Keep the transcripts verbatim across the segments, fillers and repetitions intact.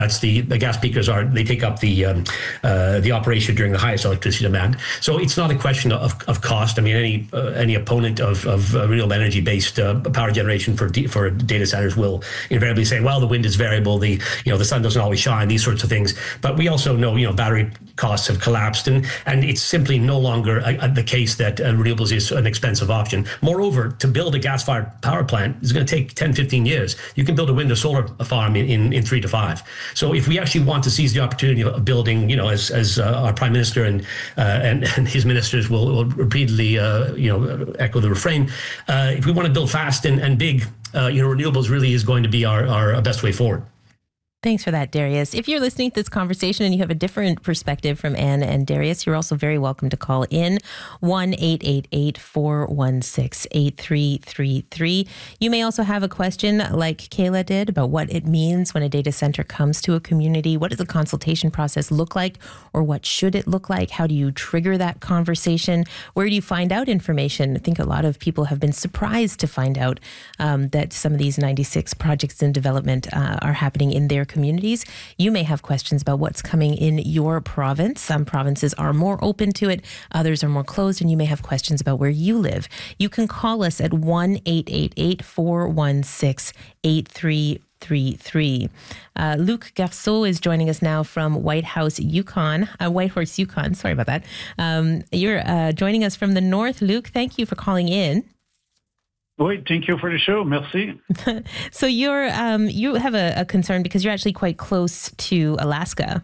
That's the, the gas peakers are, they take up the um, uh, the operation during the highest electricity demand. So it's not a question of, of cost. I mean, any uh, any opponent of, of uh, renewable energy-based uh, power generation for d- for data centers will invariably say, well, the wind is variable, the you know the sun doesn't always shine, these sorts of things. But we also know, you know, battery costs have collapsed, and and it's simply no longer a, a, the case that uh, renewables is an expensive option. Moreover, to build a gas-fired power plant is going to take ten, fifteen years. You can build a wind or solar farm in, in, in three to five. So if we actually want to seize the opportunity of building, you know, as as uh, our prime minister and uh, and, and his ministers will, will repeatedly, uh, you know, echo the refrain, uh, if we want to build fast and, and big, uh, you know, renewables really is going to be our, our best way forward. Thanks for that, Darius. If you're listening to this conversation and you have a different perspective from Anne and Darius, you're also very welcome to call in one eight eight eight, four one six, eight three three three. You may also have a question like Kayla did about what it means when a data center comes to a community. What does the consultation process look like, or what should it look like? How do you trigger that conversation? Where do you find out information? I think a lot of people have been surprised to find out um, that some of these ninety-six projects in development uh, are happening in their communities. You may have questions about what's coming in your province. Some provinces are more open to it, others are more closed, and you may have questions about where you live. You can call us at one eight eight eight, four one six, eight three three three. Uh, Luc Garceau is joining us now from Whitehouse, Yukon, uh, Whitehorse, Yukon. Sorry about that. Um, you're uh, joining us from the north, Luc. Thank you for calling in. Oui, thank you for the show. Merci. So you're um, you have a, a concern because you're actually quite close to Alaska.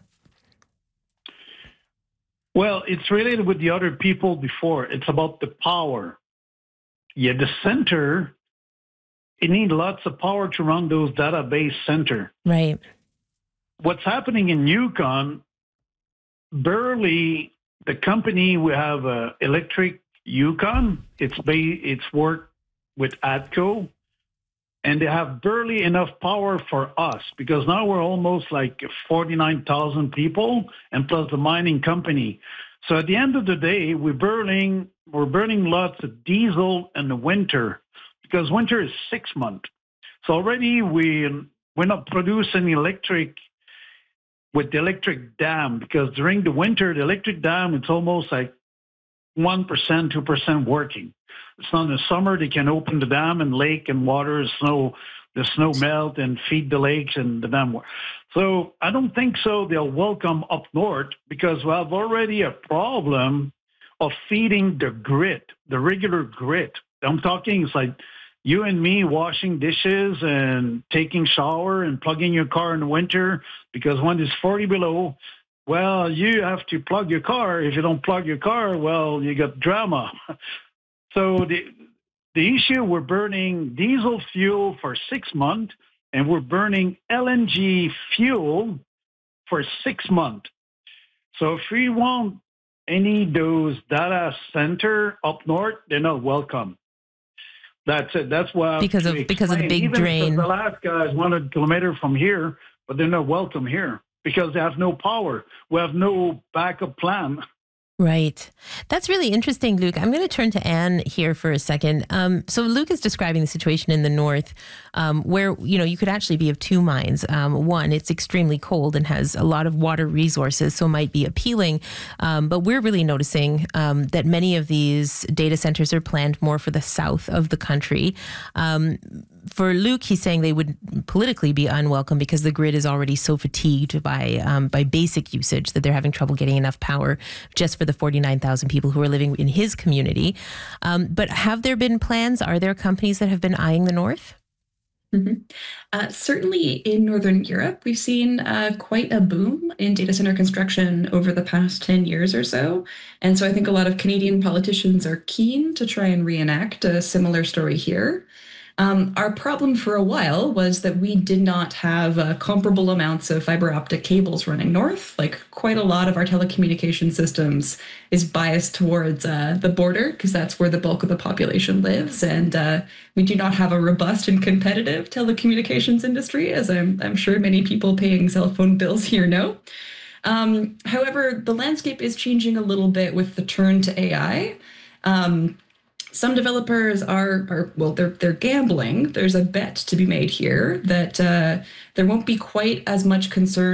Well, it's related with the other people before. It's about the power. Yeah, the center, it needs lots of power to run those database center. Right. What's happening in Yukon, barely the company we have uh, Electric Yukon. It's ba- it's work with ATCO, and they have barely enough power for us because now we're almost like forty-nine thousand people and plus the mining company. So at the end of the day, we're burning, we're burning lots of diesel in the winter because winter is six months. So already we, we're not producing electric with the electric dam because during the winter, the electric dam, it's almost like one percent, two percent working. It's not in the summer, they can open the dam and lake and water, snow, the snow melt and feed the lakes and the dam. So I don't think so they'll welcome up north because we have already a problem of feeding the grid, the regular grid. I'm talking, it's like you and me washing dishes and taking shower and plugging your car in the winter because when it's forty below, well, you have to plug your car. If you don't plug your car, well, you got drama. So the the issue, we're burning diesel fuel for six months, and we're burning L N G fuel for six months. So if we want any of those data center up north, they're not welcome. That's it. That's why because of because of the big Even drain. If Alaska is one hundred kilometers from here, but they're not welcome here because they have no power. We have no backup plan. Right. That's really interesting, Luc. I'm going to turn to Anne here for a second. Um, so Luc is describing the situation in the north um, where, you know, you could actually be of two minds. Um, one, it's extremely cold and has a lot of water resources, so might be appealing. Um, but we're really noticing um, that many of these data centers are planned more for the south of the country. Um, For Luc, he's saying they would politically be unwelcome because the grid is already so fatigued by um, by basic usage that they're having trouble getting enough power just for the forty-nine thousand people who are living in his community. Um, but have there been plans? Are there companies that have been eyeing the north? Mm-hmm. Uh, certainly in Northern Europe, we've seen uh, quite a boom in data center construction over the past ten years or so. And so I think a lot of Canadian politicians are keen to try and reenact a similar story here. Um, our problem for a while was that we did not have uh, comparable amounts of fiber optic cables running north. Like quite a lot of our telecommunication systems is biased towards uh, the border because that's where the bulk of the population lives. And uh, we do not have a robust and competitive telecommunications industry, as I'm, I'm sure many people paying cell phone bills here know. Um, however, the landscape is changing a little bit with the turn to A I. Um, Some developers are, are well, they're they're gambling. There's a bet to be made here that uh, there won't be quite as much concern